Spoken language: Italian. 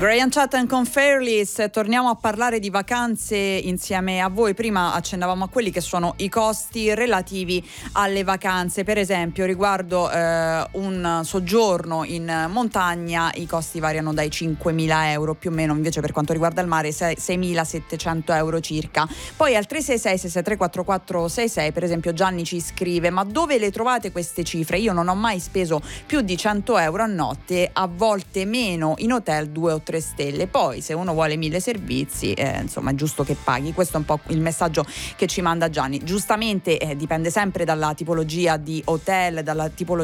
Brian Chatham con Fairless. Torniamo a parlare di vacanze insieme a voi. Prima accennavamo a quelli che sono i costi relativi alle vacanze. Per esempio, riguardo un soggiorno in montagna, i costi variano dai 5.000 euro più o meno, invece per quanto riguarda il mare 6.700 euro circa. Poi al 366-663-4466 per esempio Gianni ci scrive: ma dove le trovate queste cifre? Io non ho mai speso più di 100 euro a notte, a volte meno in hotel 2 o 3 stelle. Poi se uno vuole 1000 servizi, insomma è giusto che paghi. Questo è un po' il messaggio che ci manda Gianni. Giustamente dipende sempre dalla tipologia di hotel, dalla tipologia